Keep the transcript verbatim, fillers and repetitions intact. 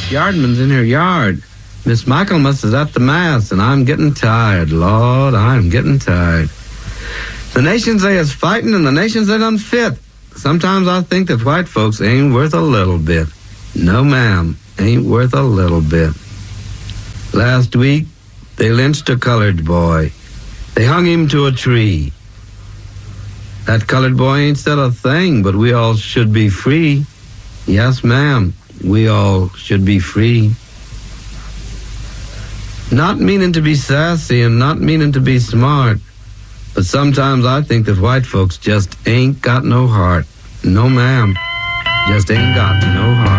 Yardman's in her yard. Miss Michaelmas is at the mass, and I'm getting tired. Lord, I'm getting tired. The nations they is fighting, and the nations they done fit. Sometimes I think that white folks ain't worth a little bit. No, ma'am, ain't worth a little bit. Last week, they lynched a colored boy. They hung him to a tree. That colored boy ain't said a thing, but we all should be free. Yes, ma'am, we all should be free. Not meaning to be sassy and not meaning to be smart, but sometimes I think that white folks just ain't got no heart. No, ma'am, just ain't got no heart.